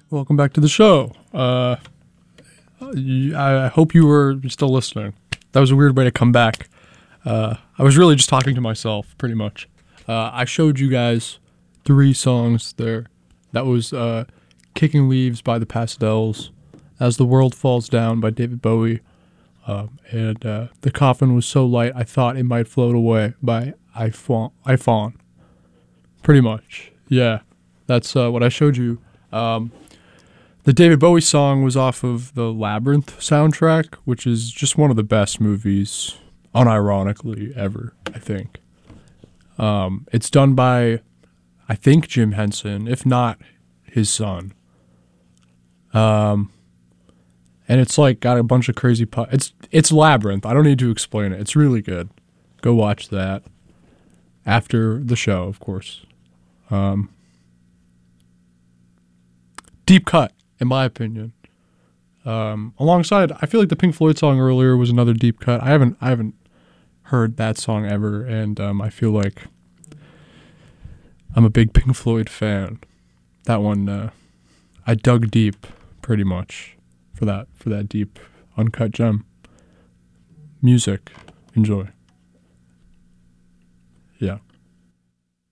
Welcome back to the show. I hope you were still listening. That was a weird way to come back. I was really just talking to myself, pretty much. I showed you guys 3 songs there. That was Kicking Leaves by the Pastels, As the World Falls Down by David Bowie, and The Coffin Was So Light I Thought It Might Float Away by iPhone. Pretty much. Yeah, that's what I showed you. The David Bowie song was off of the Labyrinth soundtrack, which is just one of the best movies, unironically, ever, I think. It's done by, I think, Jim Henson, if not his son. And it's like got a bunch of crazy it's Labyrinth. I don't need to explain it. It's really good. Go watch that after the show, of course. Deep cut, in my opinion. Alongside, I feel like the Pink Floyd song earlier was another deep cut. I haven't heard that song ever, and I feel like I'm a big Pink Floyd fan. That one, I dug deep, pretty much, for that deep uncut gem. Music, enjoy.